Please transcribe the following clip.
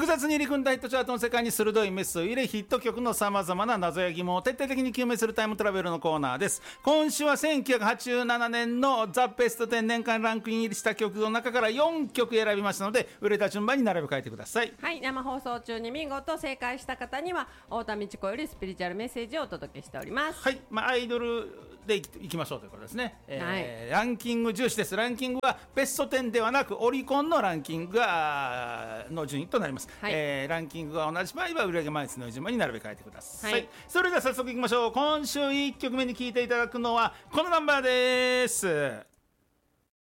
複雑に入り組んだヒットチャートの世界に鋭いメスを入れ、ヒット曲のさまざまな謎や疑問を徹底的に究明するタイムトラベルのコーナーです。今週は1987年のザ・ベスト10年間ランクイン入りした曲の中から4曲選びましたので、売れた順番に並べ替えてください。 はい、生放送中に見事正解した方には太田道子よりスピリチュアルメッセージをお届けしております。 はい、アイドルでいきましょうということですね。 はい、 ランキング重視です。ランキングはベスト10ではなくオリコンのランキングの順位となります。 はい、 ランキングが同じ場合は売上枚数の順番に並べ替えてください。 はい、 それでは早速いきましょう。今週1曲目に聴いていただくのはこのナンバーです。